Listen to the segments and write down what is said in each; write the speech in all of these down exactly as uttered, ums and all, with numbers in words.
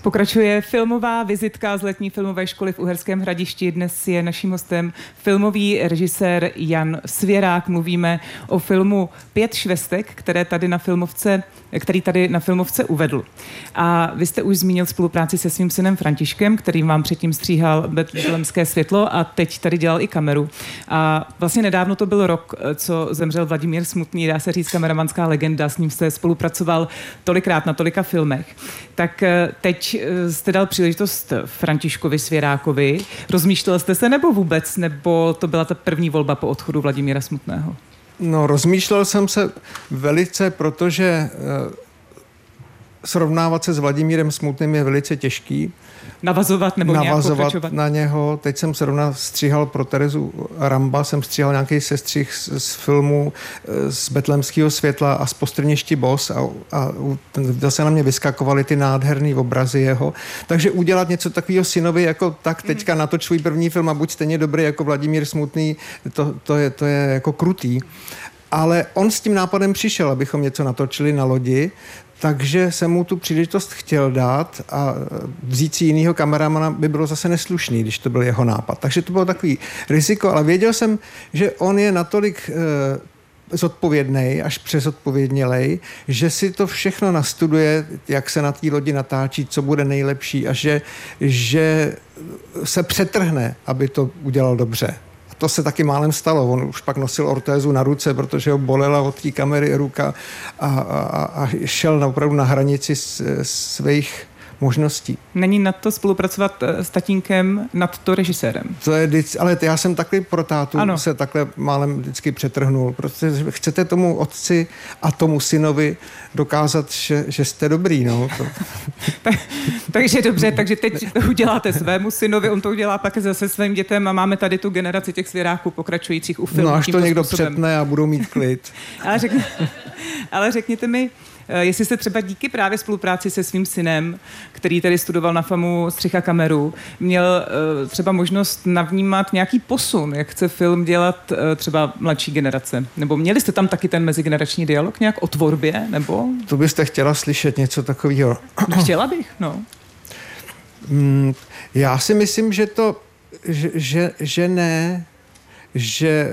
Pokračuje filmová vizitka z letní filmové školy v Uherském Hradišti. Dnes je naším hostem filmový režisér Jan Svěrák. Mluvíme o filmu Pět švestek, které tady na filmovce, který tady na filmovce uvedl. A vy jste už zmínil spolupráci se svým synem Františkem, který vám předtím stříhal Betlémské světlo a teď tady dělal i kameru. A vlastně nedávno to byl rok, co zemřel Vladimír Smutný, dá se říct kameramanská legenda, s ním jste spolupracoval tolikrát na tolika filmech. Tak teď jste dal příležitost Františkovi Svěrákovi. Rozmýšlel jste se nebo vůbec, nebo to byla ta první volba po odchodu Vladimíra Smutného? No, rozmýšlel jsem se velice, protože e, srovnávat se s Vladimírem Smutným je velice těžký. Navazovat nebo nějak pokračovat? Na něho. Teď jsem zrovna stříhal pro Terezu Ramba, jsem stříhal nějaký sestřih z, z filmu z Betlémského světla a z Postrněšti Bos a, a zase na mě vyskakovaly ty nádherný obrazy jeho. Takže udělat něco takového synovi, jako tak teďka mm. natoč svůj první film a buď stejně dobrý jako Vladimír Smutný, to, to, je, to je jako krutý. Ale on s tím nápadem přišel, abychom něco natočili na lodi, takže jsem mu tu příležitost chtěl dát a vzít si jinýho kameramana by bylo zase neslušný, když to byl jeho nápad. Takže to bylo takový riziko, ale věděl jsem, že on je natolik e, zodpovědnej, až přezodpovědnělej, že si to všechno nastuduje, jak se na té lodi natáčí, co bude nejlepší a že, že se přetrhne, aby to udělal dobře. To se taky málem stalo. On už pak nosil ortézu na ruce, protože ho bolela od té kamery ruka a, a, a šel opravdu na hranici svých možností. Není nad to spolupracovat s tatínkem, nad to režisérem? To je, ale já jsem takhle pro tátu ano. se takhle málem vždycky přetrhnul. Protože chcete tomu otci a tomu synovi dokázat, že, že jste dobrý. No. To. tak, takže dobře, takže teď to uděláte svému synovi, on to udělá pak zase svým dětem a máme tady tu generaci těch Svěráků pokračujících u filmu. No až to někdo způsobem. Přetne a budou mít klid. ale, řekni, ale řekněte mi, jestli jste třeba díky právě spolupráci se svým synem, který tady studoval na FAMu střih a kameru, měl uh, třeba možnost navnímat nějaký posun, jak chce film dělat uh, třeba mladší generace? Nebo měli jste tam taky ten mezigenerační dialog nějak o tvorbě? Nebo? To byste chtěla slyšet něco takového. No, chtěla bych, no. Mm, já si myslím, že to, že, že, že ne, že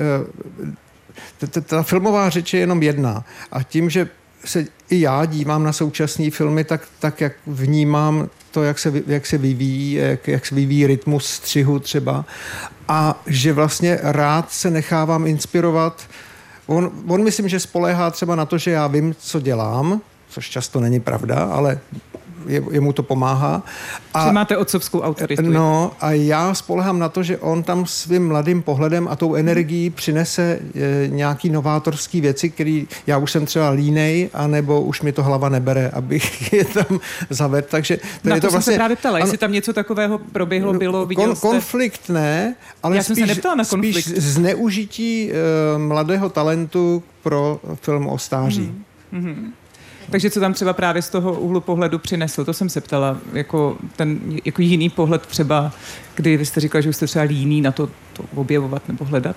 uh, ta filmová řeč je jenom jedna. A tím, že se i já dívám na současné filmy, tak, tak jak vnímám to, jak se, jak se vyvíjí, jak, jak se vyvíjí rytmus střihu třeba a že vlastně rád se nechávám inspirovat. On, on myslím, že spoléhá třeba na to, že já vím, co dělám, což často není pravda, ale je, jemu to pomáhá. A, že máte otcovskou autoritu. No a já spolehám na to, že on tam svým mladým pohledem a tou energií přinese e, nějaký novátorský věci, který já už jsem třeba línej, anebo už mi to hlava nebere, abych je tam zavedl. Takže to na je to, to jsem vlastně, se právě ptala, ano, jestli tam něco takového proběhlo, bylo, viděl kon, jste? Konflikt ne, ale já spíš, jsem se neptala na konflikt. spíš zneužití e, mladého talentu pro film o stáří. Hmm. Hmm. Takže co tam třeba právě z toho úhlu pohledu přinesl, to jsem se ptala, jako ten jako jiný pohled třeba, kdy vy jste říkal, že už jste třeba líný na to, to objevovat nebo hledat?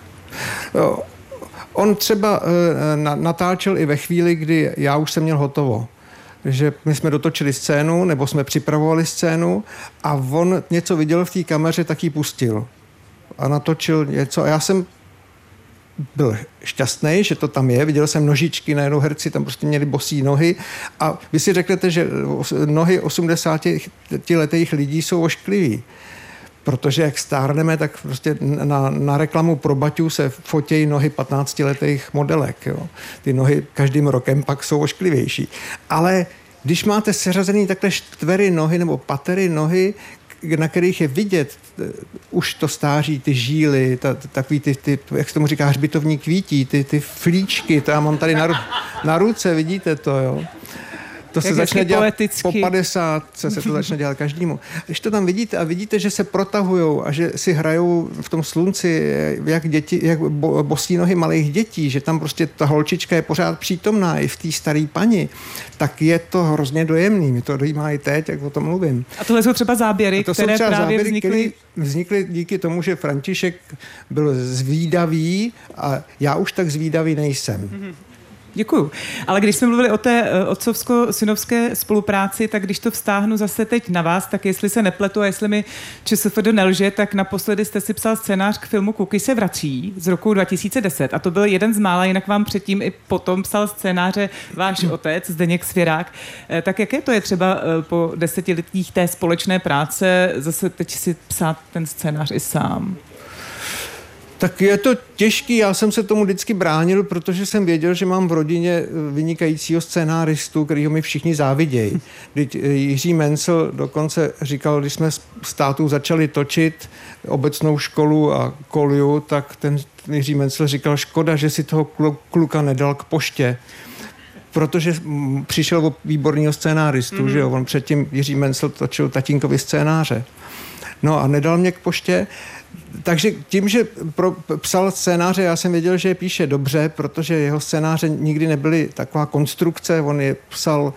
On třeba uh, natáčel i ve chvíli, kdy já už jsem měl hotovo. Že my jsme dotočili scénu, nebo jsme připravovali scénu a on něco viděl v té kameře, tak ji pustil. A natočil něco a já jsem byl šťastný, že to tam je. Viděl jsem nožičky, najednou herci tam prostě měli bosí nohy a vy si řeknete, že nohy osmdesátiletých lidí jsou ošklivý. Protože jak stárneme, tak prostě na, na reklamu pro baťu se fotějí nohy patnáctiletých modelek. Jo. Ty nohy každým rokem pak jsou ošklivější. Ale když máte seřazený takhle štvery nohy nebo patery nohy, na kterých je vidět už to stáří, ty žíly, ta, takový ty, ty, jak se tomu říká, hřbitovní kvítí, ty, ty flíčky, to já mám tady na, na ruce, vidíte to, jo. To se začne dělat poeticky. Po padesát se to začne dělat každému. Když to tam vidíte a vidíte, že se protahujou a že si hrajou v tom slunci jak, děti, jak bo, bosí nohy malých dětí, že tam prostě ta holčička je pořád přítomná i v té staré pani, tak je to hrozně dojemný. Mi to dojímá i teď, jak o tom mluvím. A tohle jsou třeba záběry, to které jsou třeba právě záběry, vznikly... vznikly díky tomu, že František byl zvídavý a já už tak zvídavý nejsem. Mm-hmm. Děkuju. Ale když jsme mluvili o té otcovsko-synovské spolupráci, tak když to vztáhnu zase teď na vás, tak jestli se nepletu a jestli mi ČSFD nelže, tak naposledy jste si psal scénář k filmu Kuky se vrací z roku dva tisíce deset a to byl jeden z mála, jinak vám předtím i potom psal scénáře váš otec Zdeněk Svěrák. Tak jaké to je třeba po desetiletích té společné práce zase teď si psát ten scénář i sám? Tak je to těžký, já jsem se tomu vždycky bránil, protože jsem věděl, že mám v rodině vynikajícího scénáristu, kterýho mi všichni závidějí. Když Jiří Mencel dokonce říkal, když jsme s tátou začali točit obecnou školu a Koliu, tak ten Jiří Mencel říkal, škoda, že si toho kluka nedal k poště, protože přišel o výborného scénáristu, mm-hmm. že jo, on předtím Jiří Mencel točil tatínkovi scénáře. No a nedal mě k poště. Takže tím, že pro, psal scénáře, já jsem věděl, že je píše dobře, protože jeho scénáře nikdy nebyly taková konstrukce, on je psal,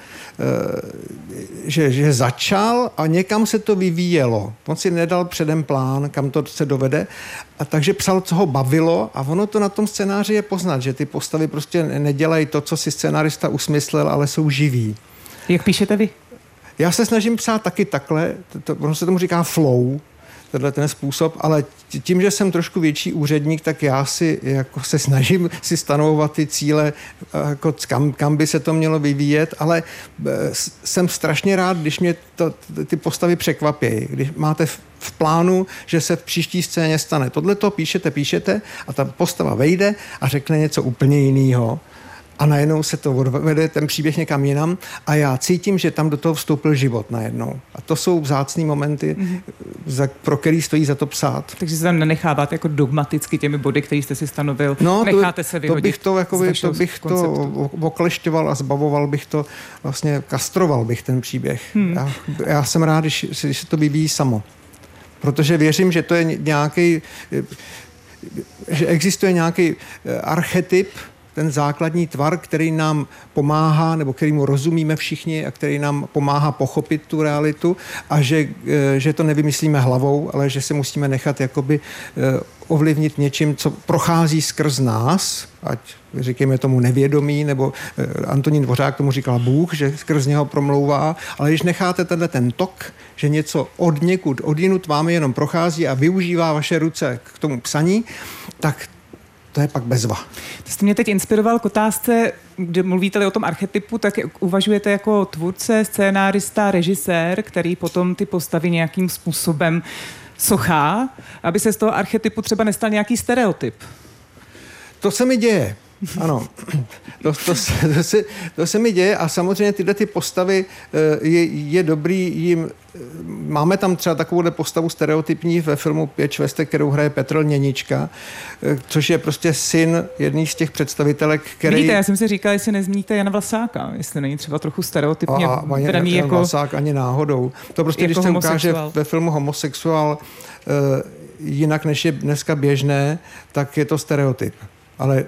že, že začal a někam se to vyvíjelo. On si nedal předem plán, kam to se dovede, a takže psal, co ho bavilo a ono to na tom scénáři je poznat, že ty postavy prostě nedělají to, co si scénárista usmyslel, ale jsou živí. Jak píšete vy? Já se snažím psát taky takhle, to, to, ono se tomu říká flow, tenhle ten způsob, ale tím, že jsem trošku větší úředník, tak já si jako se snažím si stanovovat ty cíle, jako kam, kam by se to mělo vyvíjet, ale jsem strašně rád, když mě to, ty postavy překvapějí. Když máte v, v plánu, že se v příští scéně stane tohle to, píšete, píšete a ta postava vejde a řekne něco úplně jiného. A najednou se to odvede ten příběh někam jinam a já cítím, že tam do toho vstoupil život najednou. A to jsou vzácný momenty, mm-hmm. za, pro který stojí za to psát. Takže se tam nenecháváte jako dogmaticky těmi body, které jste si stanovil, no, necháte se vyhodit. To bych to, jakoby, to, bych to oklešťoval a zbavoval bych to, vlastně kastroval bych ten příběh. Hmm. Já, já jsem rád, když, když se to vyvíjí samo. Protože věřím, že to je nějaký, že existuje nějaký archetyp, ten základní tvar, který nám pomáhá, nebo kterýmu rozumíme všichni a který nám pomáhá pochopit tu realitu a že, že to nevymyslíme hlavou, ale že se musíme nechat jakoby ovlivnit něčím, co prochází skrz nás, ať říkáme tomu nevědomí, nebo Antonín Dvořák tomu říkal Bůh, že skrz něho promlouvá, ale když necháte tenhle ten tok, že něco od někud, odinut vámi jenom prochází a využívá vaše ruce k tomu psaní, tak to je pak bezva. To jste mě teď inspiroval k otázce, kde mluvíte o tom archetypu, tak uvažujete jako tvůrce, scénárista, režisér, který potom ty postavy nějakým způsobem sochá, aby se z toho archetypu třeba nestal nějaký stereotyp. To se mi děje. Ano, to, to, to, se, to se mi děje a samozřejmě tyhle ty postavy je, je dobrý jim, máme tam třeba takovouhle postavu stereotypní ve filmu Pět švestek, kterou hraje Petr Lněnička, což je prostě syn jedný z těch představitelek, který... Vidíte, já jsem si říkal, jestli nezmíníte Jana Vlasáka, jestli není třeba trochu stereotypně a, a braný Jan jako... Vlasák ani náhodou. To prostě, jako když se ukáže ve filmu homosexuál uh, jinak, než je dneska běžné, tak je to stereotyp. Ale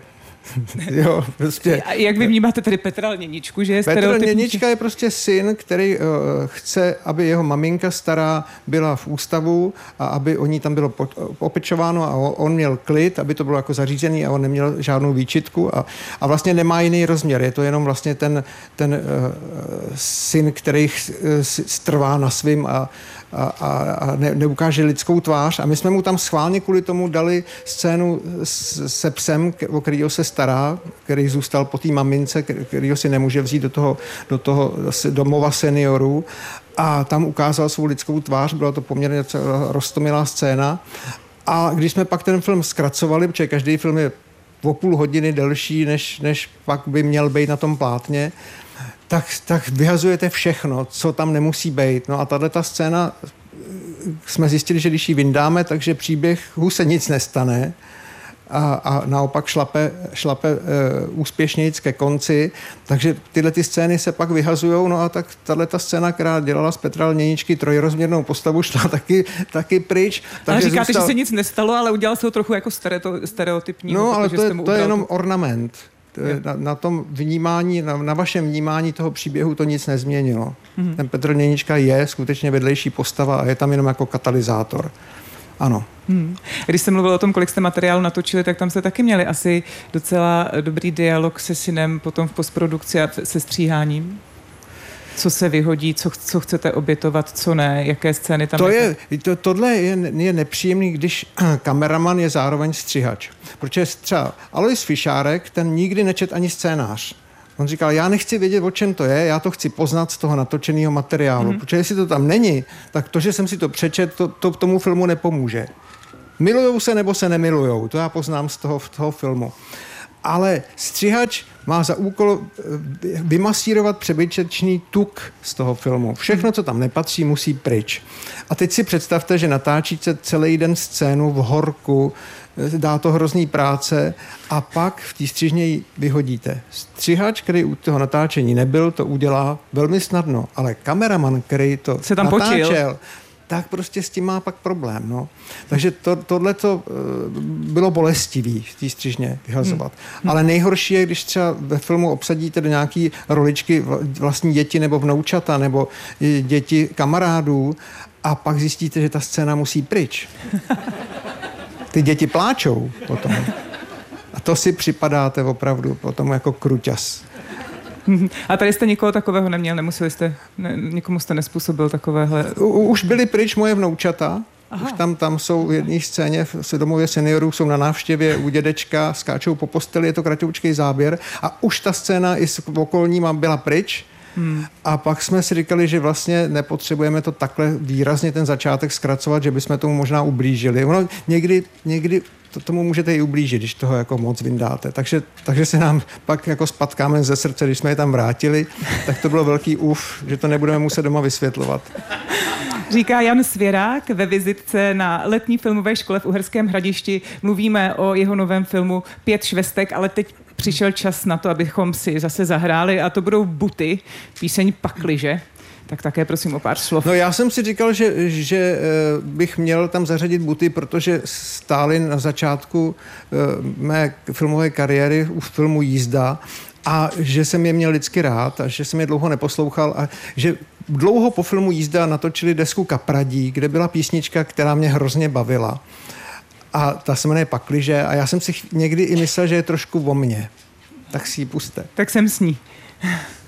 jo, prostě. A jak vy vnímáte tady Petra Lněničku, že je stereotypní? Petr Lněnička je prostě syn, který uh, chce, aby jeho maminka stará byla v ústavu a aby o ní tam bylo opečováno a on měl klid, aby to bylo jako zařízený a on neměl žádnou výčitku a, a vlastně nemá jiný rozměr. Je to jenom vlastně ten, ten uh, syn, který strvá na svým a a, a, a ne, neukáže lidskou tvář. A my jsme mu tam schválně kvůli tomu dali scénu s, se psem, o kterýho se stará, který zůstal po té mamince, kterýho si nemůže vzít do toho, do toho domova seniorů. A tam ukázal svou lidskou tvář, byla to poměrně roztomilá scéna. A když jsme pak ten film zkracovali, protože každý film je o půl hodiny delší, než, než pak by měl být na tom plátně, tak, tak vyhazujete všechno, co tam nemusí být. No a tato scéna jsme zjistili, že když ji vyndáme, takže příběhu se nic nestane a, a naopak šlape, šlape uh, úspěšnějc ke konci. Takže tyhle ty scény se pak vyhazujou. No a tak tato scéna, která dělala z Petra Lněničky trojrozměrnou postavu, šla taky, taky pryč. Ale říkáte, zůstal... že se nic nestalo, ale udělal se ho trochu jako stereotypní. No, ale to je, to je jenom ornament. Na, na tom vnímání, na, na vašem vnímání toho příběhu to nic nezměnilo. Mm-hmm. Ten Petr Lněnička je skutečně vedlejší postava a je tam jenom jako katalyzátor. Ano. Hmm. Když jste mluvil o tom, kolik jste materiálu natočili, tak tam jste taky měli asi docela dobrý dialog se synem potom v postprodukci a se stříháním. Co se vyhodí, co, co chcete obětovat, co ne, jaké scény tam... To je, to, tohle je, je nepříjemný, když kameraman je zároveň střihač. Protože třeba Alois Fišárek, ten nikdy nečet ani scénář. On říkal, já nechci vědět, o čem to je, já to chci poznat z toho natočeného materiálu. Mm-hmm. Protože jestli to tam není, tak to, že jsem si to přečet, to, to tomu filmu nepomůže. Milujou se nebo se nemilujou, to já poznám z toho, z toho filmu. Ale střihač má za úkol vymasírovat přebytečný tuk z toho filmu. Všechno, co tam nepatří, musí pryč. A teď si představte, že natáčíte celý den scénu v horku, dá to hrozný práce a pak v té střižně ji vyhodíte. Střihač, který u toho natáčení nebyl, to udělá velmi snadno, ale kameraman, který to se tam natáčel, počil. tak prostě s tím má pak problém. No. Takže to, tohleto bylo bolestivý v té střižně vyhazovat. Hmm. Ale nejhorší je, když třeba ve filmu obsadíte do nějaký roličky vlastní děti nebo vnoučata nebo děti kamarádů a pak zjistíte, že ta scéna musí pryč. Ty děti pláčou potom. A to si připadáte opravdu potom jako kruťas. A tady jste nikoho takového neměl, nemuseli jste, ne, nikomu jste nespůsobil takovéhle... U, už byly pryč moje vnoučata. Aha. Už tam, tam jsou v jedné scéně v domově seniorů, jsou na návštěvě u dědečka, skáčou po posteli, je to kratoučký záběr a už ta scéna i s okolníma byla pryč. Hmm. A pak jsme si říkali, že vlastně nepotřebujeme to takhle výrazně ten začátek zkracovat, že bychom tomu možná ublížili. Ono někdy, někdy to tomu můžete i ublížit, když toho jako moc vyndáte. Takže, takže se nám pak jako spadl kámen ze srdce, když jsme je tam vrátili, tak to bylo velký uf, že to nebudeme muset doma vysvětlovat. Říká Jan Svěrák ve vizitce na letní filmové škole v Uherském Hradišti. Mluvíme o jeho novém filmu Pět švestek, ale teď přišel čas na to, abychom si zase zahráli a to budou Buty, píseň Pakliže. Tak také prosím o pár slov. No já jsem si říkal, že, že bych měl tam zařadit Buty, protože stály na začátku mé filmové kariéry u filmu Jízda a že jsem je měl vždycky rád a že jsem je dlouho neposlouchal a že dlouho po filmu Jízda natočili desku Kapradí, kde byla písnička, která mě hrozně bavila. A ta se jmenuje Pakliže a já jsem si někdy i myslel, že je trošku o mně. Tak si ji puste. Tak jsem s ní.